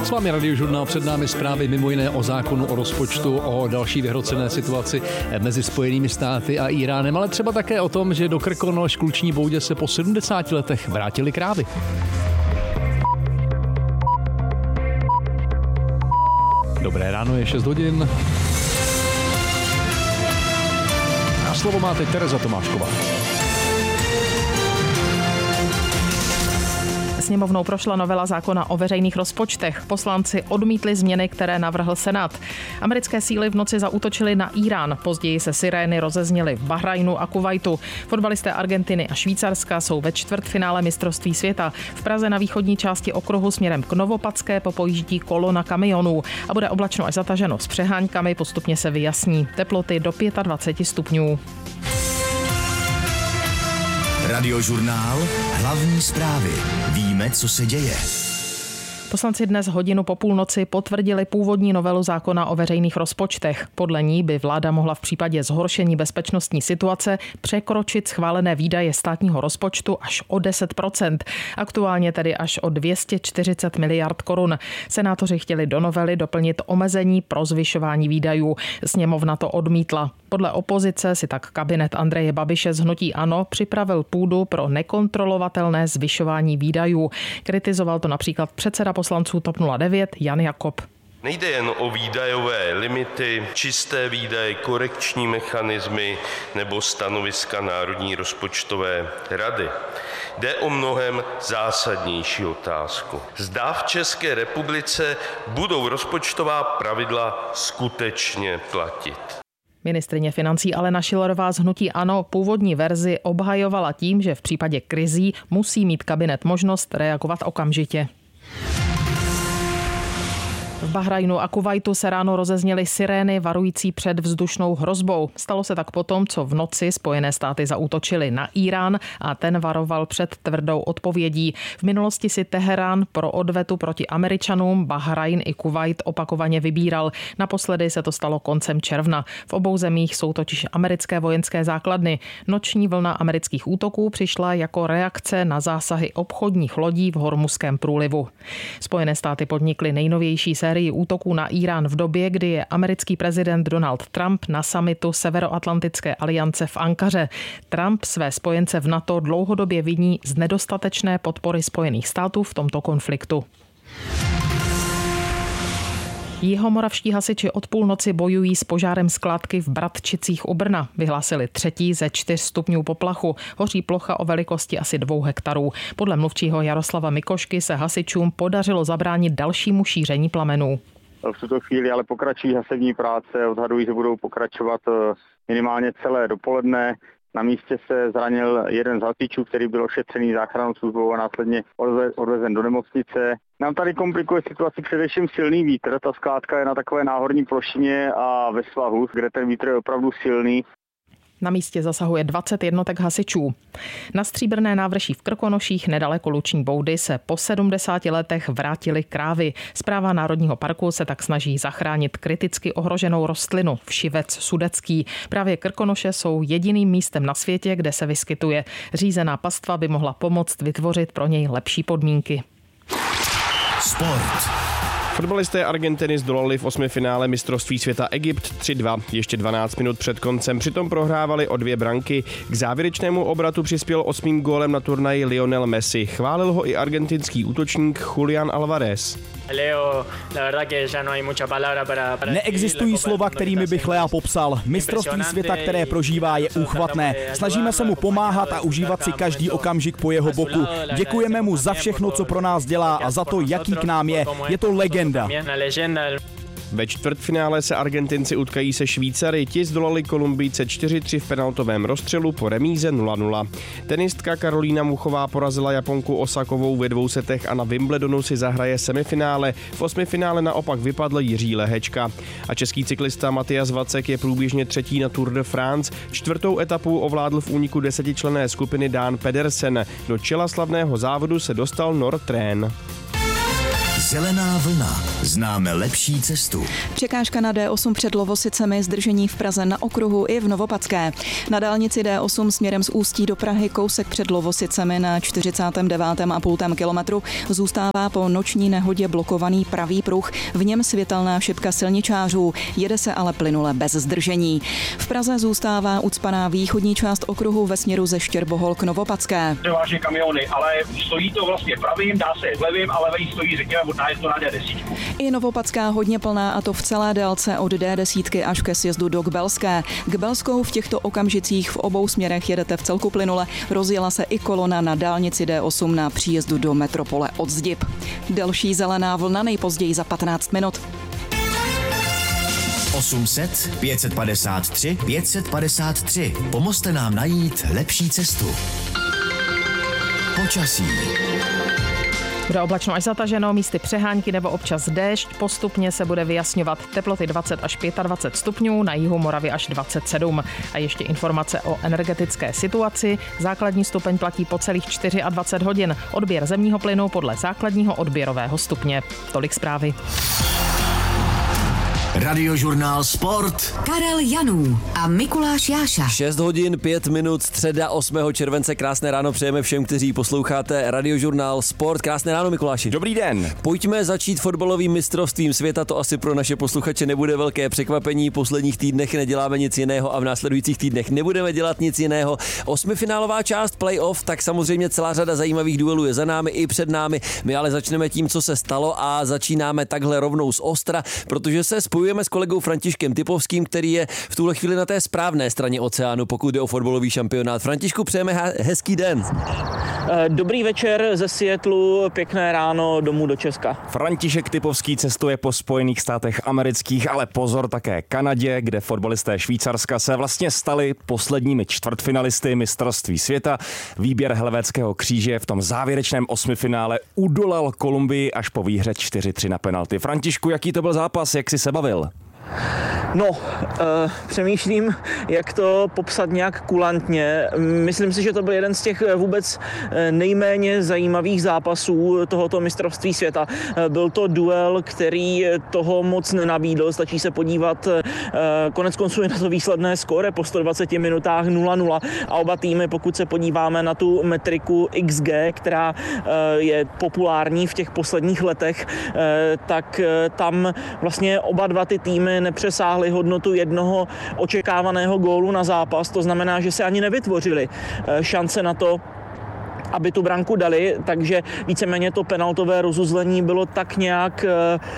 S vámi Radiožurnál, před námi zprávy mimo jiné o zákonu o rozpočtu, o další vyhrocené situaci mezi Spojenými státy a Íránem, ale třeba také o tom, že do Krkonoš k Luční Boudě se po 70 letech vrátily krávy. Dobré ráno, je 6 hodin. A slovo má teď Tereza Tomášková. Sněmovnou prošla novela zákona o veřejných rozpočtech. Poslanci odmítli změny, které navrhl Senát. Americké síly v noci zaútočily na Írán. Později se sirény rozezněly v Bahrajnu a Kuvajtu. Fotbalisté Argentiny a Švýcarska jsou ve čtvrtfinále mistrovství světa. V Praze na východní části okruhu směrem k Novopadské popojíždí kolona kamionů a bude oblačno až zataženo s přeháňkami, postupně se vyjasní. Teploty do 25 stupňů. Radiožurnál, hlavní zprávy. Víme, co se děje. Poslanci dnes hodinu po půlnoci potvrdili původní novelu zákona o veřejných rozpočtech. Podle ní by vláda mohla v případě zhoršení bezpečnostní situace překročit schválené výdaje státního rozpočtu až o 10%. Aktuálně tedy až o 240 miliard korun. Senátoři chtěli do novely doplnit omezení pro zvyšování výdajů. Sněmovna to odmítla. Podle opozice si tak kabinet Andreje Babiše z hnutí ANO připravil půdu pro nekontrolovatelné zvyšování výdajů. Kritizoval to například předseda poslanců TOP 09 Jan Jakob. Nejde jen o výdajové limity, čisté výdaje, korekční mechanismy nebo stanoviska Národní rozpočtové rady. Jde o mnohem zásadnější otázku. Zda v České republice budou rozpočtová pravidla skutečně platit. Ministryně financí Alena Schillerová z hnutí ANO původní verzi obhajovala tím, že v případě krizí musí mít kabinet možnost reagovat okamžitě. V Bahrajnu a Kuvajtu se ráno rozezněly sirény varující před vzdušnou hrozbou. Stalo se tak potom, co v noci Spojené státy zaútočily na Írán a ten varoval před tvrdou odpovědí. V minulosti si Teherán pro odvetu proti Američanům Bahrajn i Kuvajt opakovaně vybíral. Naposledy se to stalo koncem června. V obou zemích jsou totiž americké vojenské základny. Noční vlna amerických útoků přišla jako reakce na zásahy obchodních lodí v Hormuzském průlivu. Spojené státy podnikly nejnovější sérii útoků na Írán v době, kdy je americký prezident Donald Trump na summitu Severoatlantické aliance v Ankaře. Trump své spojence v NATO dlouhodobě viní z nedostatečné podpory Spojených států v tomto konfliktu. Jihomoravští hasiči od půlnoci bojují s požárem skládky v Bratčicích u Brna. Vyhlásili 3. ze 4 stupňů poplachu. Hoří plocha o velikosti asi 2 hektarů. Podle mluvčího Jaroslava Mikošky se hasičům podařilo zabránit dalšímu šíření plamenů. V tuto chvíli ale pokračují hasební práce, odhadují, že budou pokračovat minimálně celé dopoledne. Na místě se zranil jeden z hasičů, který byl ošetřený záchrannou službou a následně odvezen do nemocnice. Nám tady komplikuje situaci především silný vítr. Ta skládka je na takové náhorní plošině a ve svahu, kde ten vítr je opravdu silný. Na místě zasahuje 20 jednotek hasičů. Na Stříbrné návrší v Krkonoších nedaleko Luční Boudy se po 70 letech vrátily krávy. Správa Národního parku se tak snaží zachránit kriticky ohroženou rostlinu všivec sudecký. Právě Krkonoše jsou jediným místem na světě, kde se vyskytuje. Řízená pastva by mohla pomoct vytvořit pro něj lepší podmínky. Sport. Fotbalisté Argentiny zdolali v 8. finále mistrovství světa Egypt 3-2, ještě 12 minut před koncem, přitom prohrávali o 2 branky. K závěrečnému obratu přispěl 8. gólem na turnaji Lionel Messi. Chválil ho i argentinský útočník Julián Álvarez. Neexistují slova, kterými bych Lea popsal. Mistrovství světa, které prožívá, je úchvatné. Snažíme se mu pomáhat a užívat si každý okamžik po jeho boku. Děkujeme mu za všechno, co pro nás dělá a za to, jaký k nám je. Je to legenda. Ve čtvrtfinále se Argentinci utkají se Švýcary, ti zdolali Kolumbijce 4-3 v penaltovém rozstřelu po remíze 0-0. Tenistka Karolína Muchová porazila Japonku Osakovou ve 2 setech a na Wimbledonu si zahraje semifinále. V 8. finále naopak vypadl Jiří Lehečka. A český cyklista Matyas Vacek je průběžně 3. na Tour de France. 4. etapu ovládl v úniku 10členné skupiny Dan Pedersen. Do čela slavného závodu se dostal Northrén. Zelená vlna. Známe lepší cestu. Překážka na D8 před Lovosicemi, zdržení v Praze na okruhu i v Novopadské. Na dálnici D8 směrem z Ústí do Prahy kousek před Lovosicemi na 49,5 kilometru zůstává po noční nehodě blokovaný pravý pruh, v něm světelná šipka silničářů, jede se ale plynule bez zdržení. V Praze zůstává ucpaná východní část okruhu ve směru ze Štěrbohol k Novopadské. Převážně kamiony, ale stojí to vlastně pravým, dá se jet levým, ale levý stojí, řekněme, od nájezdu na D10. I Novopadská hodně plná, a to v celé délce od D10 až ke sjezdu do Kbelské. K Belskou v těchto okamžicích v obou směrech jedete v celku plynule. Rozjela se i kolona na dálnici D8 na příjezdu do metropole od Zdib. Další zelená vlna nejpozději za 15 minut. 800 553 553. Pomozte nám najít lepší cestu. Počasí. Bude oblačno až zataženo, místy přehánky nebo občas déšť, postupně se bude vyjasňovat, teploty 20 až 25 stupňů, na jihu Moravy až 27. A ještě informace o energetické situaci. Základní stupeň platí po celých 24 hodin. Odběr zemního plynu podle základního odběrového stupně. Tolik zprávy. Radiožurnál Sport. Karel Janů a Mikuláš Jáša. 6 hodin 5 minut, středa 8. července. Krásné ráno přejeme všem, kteří posloucháte Radiožurnál Sport. Krásné ráno, Mikuláši. Dobrý den. Pojďme začít fotbalovým mistrovstvím světa. To asi pro naše posluchače nebude velké překvapení. V posledních týdnech neděláme nic jiného a v následujících týdnech nebudeme dělat nic jiného. Osmifinálová část playoff, tak samozřejmě celá řada zajímavých duelů je za námi i před námi. My ale začneme tím, co se stalo, a začínáme takhle rovnou z ostra, protože se spojujeme s kolegou Františkem Typovským, který je v tuhle chvíli na té správné straně oceánu, pokud jde o fotbalový šampionát. Františku, přejeme hezký den. Dobrý večer ze Seattlu, pěkné ráno domů do Česka. František Typovský cestuje po Spojených státech amerických, ale pozor také Kanadě, kde fotbalisté Švýcarska se vlastně stali posledními čtvrtfinalisty mistrovství světa. Výběr Helvétského kříže v tom závěrečném osmifinále udolal Kolumbii až po výhře 4-3 na penalty. Františku, jaký to byl zápas, jak jsi se bavil? No, přemýšlím, jak to popsat nějak kulantně. Myslím si, že to byl jeden z těch vůbec nejméně zajímavých zápasů tohoto mistrovství světa. Byl to duel, který toho moc nenabídl. Stačí se podívat, konec konců je na to výsledné skóre po 120 minutách 0-0 a oba týmy, pokud se podíváme na tu metriku XG, která je populární v těch posledních letech, tak tam vlastně oba dva ty týmy nepřesáhly hodnotu jednoho očekávaného gólu na zápas. To znamená, že se ani nevytvořily šance na to, aby tu branku dali, takže víceméně to penaltové rozuzlení bylo tak nějak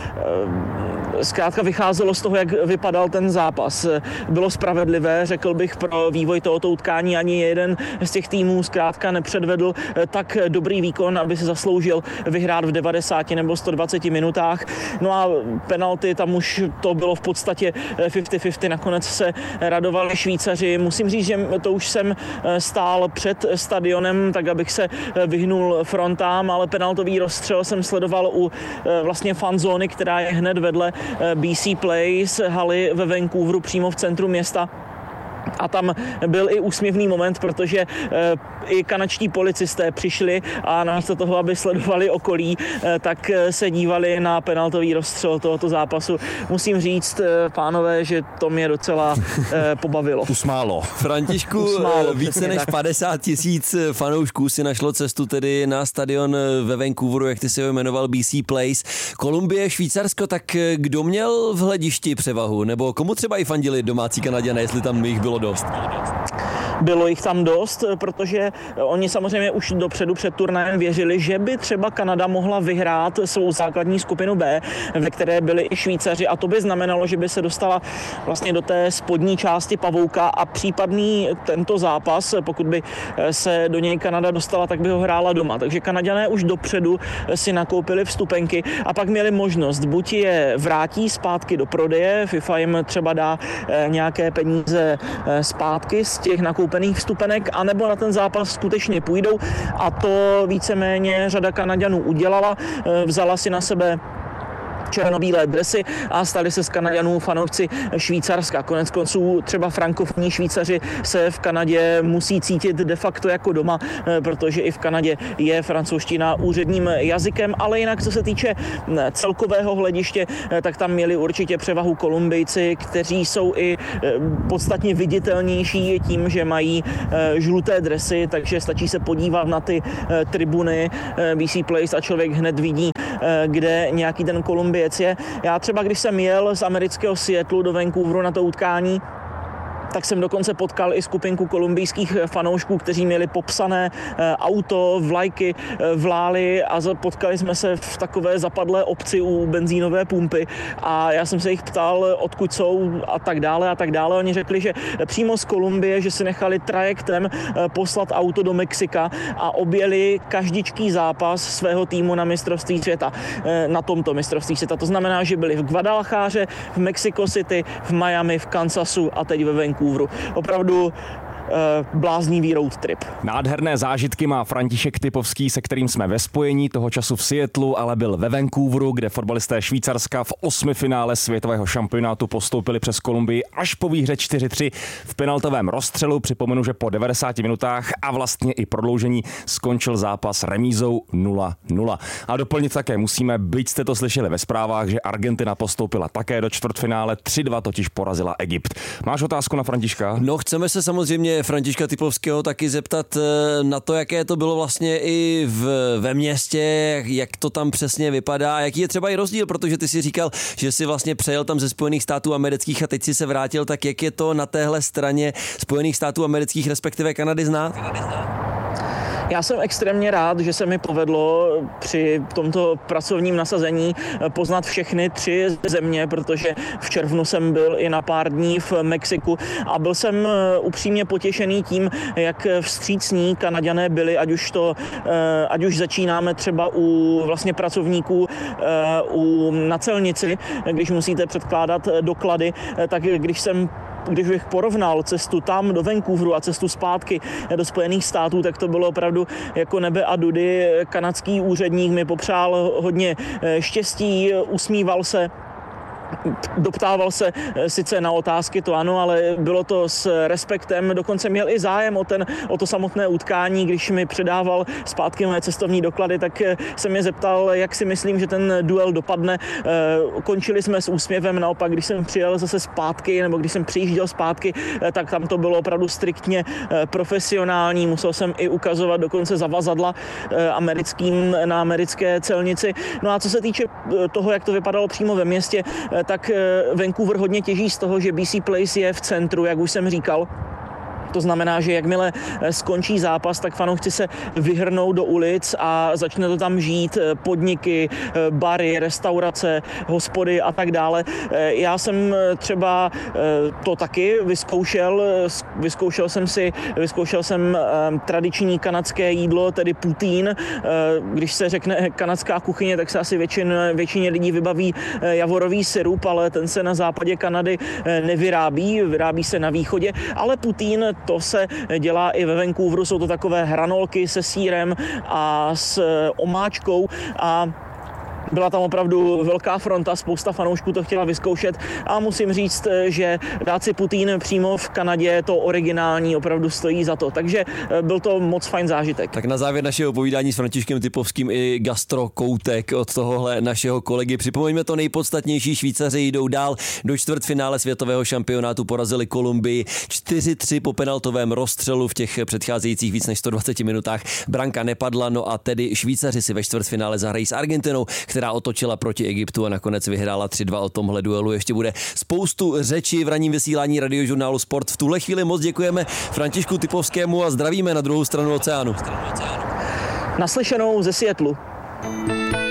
zkrátka vycházelo z toho, jak vypadal ten zápas. Bylo spravedlivé, řekl bych, pro vývoj tohoto utkání. Ani jeden z těch týmů zkrátka nepředvedl tak dobrý výkon, aby se zasloužil vyhrát v 90 nebo 120 minutách. No a penalty, tam už to bylo v podstatě 50-50. Nakonec se radovali Švýcaři. Musím říct, že to už jsem stál před stadionem, tak abych se vyhnul frontám, ale penaltový rozstřel jsem sledoval u vlastně fanzóny, která je hned vedle BC Place, haly ve Vancouveru přímo v centru města. A tam byl i úsměvný moment, protože i kanadští policisté přišli a namísto toho, aby sledovali okolí, tak se dívali na penaltový rozstřel tohoto zápasu. Musím říct, pánové, že to mě docela pobavilo. Usmálo. Františku, více než 50 000 fanoušků si našlo cestu tedy na stadion ve Vancouveru, jak ty si ho jmenoval, BC Place. Kolumbie, Švýcarsko, tak kdo měl v hledišti převahu? Nebo komu třeba i fandili domácí Kanaďané, jestli tam jich bylo dost? Bylo jich tam dost, protože oni samozřejmě už dopředu před turnajem věřili, že by třeba Kanada mohla vyhrát svou základní skupinu B, ve které byli i Švýcaři, a to by znamenalo, že by se dostala vlastně do té spodní části pavouka a případný tento zápas, pokud by se do něj Kanada dostala, tak by ho hrála doma. Takže Kanaďané už dopředu si nakoupili vstupenky a pak měli možnost, buď je vrátí zpátky do prodeje, FIFA jim třeba dá nějaké peníze zpátky z těch nakoupených vstupenek, anebo na ten zápas skutečně půjdou, a to víceméně řada Kanaďanů udělala. Vzala si na sebe černobílé dresy a stali se z Kanaďanů fanoušci Švýcarska. Konec konců třeba frankofní Švýcaři se v Kanadě musí cítit de facto jako doma, protože i v Kanadě je francouzština úředním jazykem, ale jinak co se týče celkového hlediště, tak tam měli určitě převahu Kolumbijci, kteří jsou i podstatně viditelnější tím, že mají žluté dresy, takže stačí se podívat na ty tribuny BC Place a člověk hned vidí, kde nějaký ten Kolumbiec je. Já třeba, když jsem jel z amerického Seattlu do Vancouveru na to utkání, tak jsem dokonce potkal i skupinku kolumbijských fanoušků, kteří měli popsané auto, vlajky, vlály a potkali jsme se v takové zapadlé obci u benzínové pumpy a já jsem se jich ptal, odkud jsou a tak dále. Oni řekli, že přímo z Kolumbie, že si nechali trajektem poslat auto do Mexika a objeli každičký zápas svého týmu na mistrovství světa, na tomto mistrovství světa. To znamená, že byli v Guadalajáře, v Mexico City, v Miami, v Kansasu a teď ve Vancouveru. Opravdu bláznivý road trip. Nádherné zážitky má František Typovský, se kterým jsme ve spojení, toho času v Seattlu, ale byl ve Vancouveru, kde fotbalisté Švýcarska v 8. finále světového šampionátu postoupili přes Kolumbii až po výhře 4-3 v penaltovém rozstřelu. Připomenu, že po 90 minutách a vlastně i prodloužení skončil zápas remízou 0-0. A doplnit také musíme, byť jste to slyšeli ve zprávách, že Argentina postoupila také do čtvrtfinále, 3-2 totiž porazila Egypt. Máš otázku na Františka? No, chceme se samozřejmě Františka Typovského taky zeptat na to, jaké to bylo vlastně i ve městě, jak to tam přesně vypadá, jaký je třeba i rozdíl, protože ty si říkal, že si vlastně přejel tam ze Spojených států amerických a teď si se vrátil, tak jak je to na téhle straně Spojených států amerických, respektive Kanady znát? Já jsem extrémně rád, že se mi povedlo při tomto pracovním nasazení poznat všechny 3 země, protože v červnu jsem byl i na pár dní v Mexiku a byl jsem upřímně potěšený tím, jak vstřícní Kanaďané byli, ať už začínáme třeba u vlastně pracovníků na celnici, když musíte předkládat doklady, tak když bych porovnal cestu tam do Vancouveru a cestu zpátky do Spojených států, tak to bylo opravdu jako nebe a dudy. Kanadský úředník mi popřál hodně štěstí, usmíval se, doptával se sice na otázky, to ano, ale bylo to s respektem, dokonce měl i zájem o to samotné utkání, když mi předával zpátky moje cestovní doklady, tak se mě zeptal, jak si myslím, že ten duel dopadne. Končili jsme s úsměvem, naopak, když jsem přijel zase zpátky, nebo když jsem přijížděl zpátky, tak tam to bylo opravdu striktně profesionální, musel jsem i ukazovat dokonce zavazadla na americké celnici. No a co se týče toho, jak to vypadalo přímo ve městě, tak Vancouver hodně těží z toho, že BC Place je v centru, jak už jsem říkal. To znamená, že jakmile skončí zápas, tak fanoušci se vyhrnou do ulic a začne to tam žít, podniky, bary, restaurace, hospody a tak dále. Já jsem třeba to taky vyzkoušel. Vyzkoušel jsem tradiční kanadské jídlo, tedy poutine. Když se řekne kanadská kuchyně, tak se asi většině lidí vybaví javorový sirup, ale ten se na západě Kanady nevyrábí, vyrábí se na východě, ale poutine to se dělá i ve Vancouveru, jsou to takové hranolky se sýrem a s omáčkou a byla tam opravdu velká fronta, spousta fanoušků to chtěla vyzkoušet a musím říct, že dát si poutine přímo v Kanadě, to originální, opravdu stojí za to. Takže byl to moc fajn zážitek. Tak na závěr našeho povídání s Františkem Typovským i gastrokoutek od tohohle našeho kolegy. Připomeňme to nejpodstatnější, Švýcaři jdou dál do čtvrtfinále světového šampionátu, porazili Kolumbii 4-3 po penaltovém rozstřelu v těch předcházejících víc než 120 minutách. Branka nepadla, no a tedy Švýcaři si ve čtvrtfinále zahrají s Argentinou, která otočila proti Egyptu a nakonec vyhrála 3-2. O tomhle duelu ještě bude spoustu řečí v ranním vysílání Radiožurnálu Sport. V tuhle chvíli moc děkujeme Františku Typovskému a zdravíme na druhou stranu oceánu. Naslyšenou ze Seattlu.